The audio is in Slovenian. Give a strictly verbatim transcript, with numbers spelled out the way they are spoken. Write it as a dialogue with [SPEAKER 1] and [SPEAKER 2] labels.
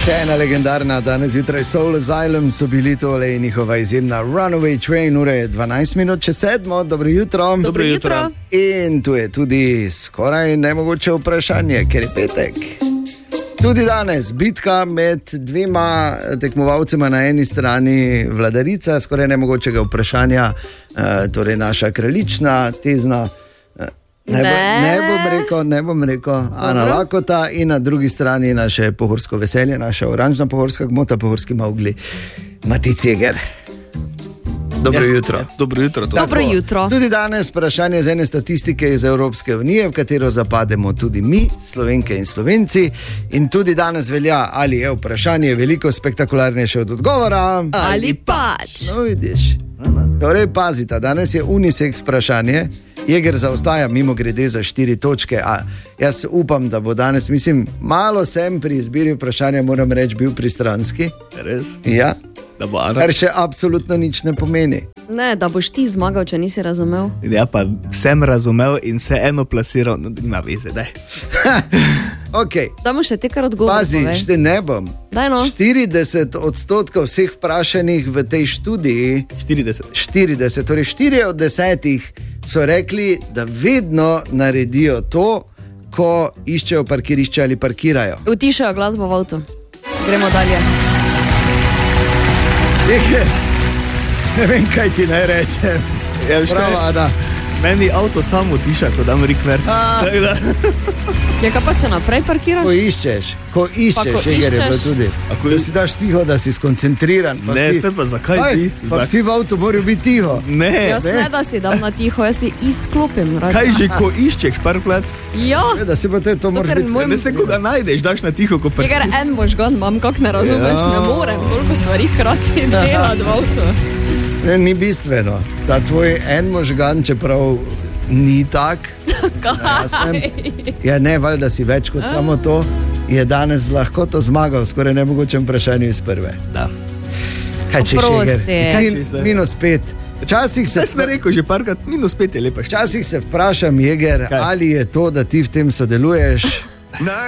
[SPEAKER 1] Še ena legendarna, danes zjutraj Soul Asylum so bili tole in njihova izjemna Runaway Train, ure je dvanajst minut čez sedmo, dobro jutro.
[SPEAKER 2] Dobro jutro.
[SPEAKER 1] In tu je tudi skoraj nemogoče vprašanje, ker je petek. Tudi danes bitka med dvema tekmovalcema, na eni strani vladarica skoraj nemogočega vprašanja, torej naša kraljična, tezna, ne, bo, ne bom rekel, ne bom rekel, Ana Lakota, in na drugi strani naše pohorsko veselje, naša oranžna pohorska gmota, pohorski Mowgli, Matic Jeger. Dobro ja, jutro.
[SPEAKER 2] Ja, dobro jutro.
[SPEAKER 3] Dobro jutro.
[SPEAKER 1] Tudi danes vprašanje z ene statistike iz Evropske unije, v katero zapademo tudi mi, Slovenke in Slovenci. In tudi danes velja, ali je vprašanje veliko spektakularnejše od odgovora.
[SPEAKER 3] Ali pač.
[SPEAKER 1] No, vidiš. Torej, pazita, danes je unisex vprašanje. Jeger zaostaja mimo grede za štiri točke, a jaz upam, da bo danes, mislim, malo sem pri izbiri vprašanja, moram reči, bil pristranski.
[SPEAKER 2] Res?
[SPEAKER 1] Ja.
[SPEAKER 2] Da bo Ana.
[SPEAKER 1] Kar še absolutno nič ne pomeni.
[SPEAKER 3] Ne, da boš ti zmagal, če nisi razumel.
[SPEAKER 2] Ja, pa sem razumel in se eno plasiral, no, ima veze, daj.
[SPEAKER 1] Okay.
[SPEAKER 3] Damo še te kar odgovor.
[SPEAKER 1] Pazi, šte ne bom.
[SPEAKER 3] Daj no.
[SPEAKER 1] štirideset odstotkov vseh vprašanih v tej študiji,
[SPEAKER 2] štirideset.
[SPEAKER 1] štirideset, torej štirje od desetih so rekli, da vedno naredijo to, ko iščejo parkirišče ali parkirajo.
[SPEAKER 3] Utišajo glasbo v avtu. Gremo dalje.
[SPEAKER 1] Jeger, ne vem, kaj ti naj rečem.
[SPEAKER 2] Ja,
[SPEAKER 1] Prava, Ana.
[SPEAKER 2] Meni avto samo tiša, ko dam rikverc.
[SPEAKER 3] Ja, kaj pa če naprej parkiraš?
[SPEAKER 1] Ko iščeš, ko iščeš,
[SPEAKER 3] ko
[SPEAKER 1] Jeger je bilo
[SPEAKER 3] iščeš.
[SPEAKER 1] tudi.
[SPEAKER 2] Ako
[SPEAKER 1] Da
[SPEAKER 2] jaz-
[SPEAKER 1] si daš tiho, da si skoncentriran. Pa
[SPEAKER 2] Ne,
[SPEAKER 1] vsi-
[SPEAKER 2] se pa zakaj
[SPEAKER 1] Aj,
[SPEAKER 2] ti?
[SPEAKER 1] Pa
[SPEAKER 2] Zak-
[SPEAKER 1] vsi v avtu morajo biti tiho.
[SPEAKER 2] Ne,
[SPEAKER 3] Jaz ne, da si dam na tiho, jaz si izklopim. razen-
[SPEAKER 2] kaj že, ko iščeš parkplac?
[SPEAKER 3] Ja,
[SPEAKER 1] Da si pa te, to moraš
[SPEAKER 3] ker
[SPEAKER 1] biti.
[SPEAKER 3] moj-
[SPEAKER 2] Ne se, ko ga najdeš, daš na tiho, ko
[SPEAKER 3] Jeger,
[SPEAKER 2] parkiraš.
[SPEAKER 3] en možgan imam, kak ne razumeš,
[SPEAKER 1] Ja.
[SPEAKER 3] ne morem toliko stvari hkrati delati v avtu.
[SPEAKER 1] Ne, ni bistveno. Ta tvoj en možgan, čeprav ni tak, jasnem, ja, ne, valjda si več kot samo to, je danes lahko to zmagal, skoraj nemogočem vprašanju iz prve.
[SPEAKER 2] Da.
[SPEAKER 1] Kaj če še,
[SPEAKER 3] Oprosti.
[SPEAKER 1] Jeger?
[SPEAKER 2] Kaj
[SPEAKER 1] Min,
[SPEAKER 2] češ,
[SPEAKER 1] minus pet. Včasih se,
[SPEAKER 2] Jaz sem rekel že parkrat, minus pet je lepa.
[SPEAKER 1] včasih se vprašam, Jeger,
[SPEAKER 2] Kaj?
[SPEAKER 1] ali je to, da ti v tem sodeluješ,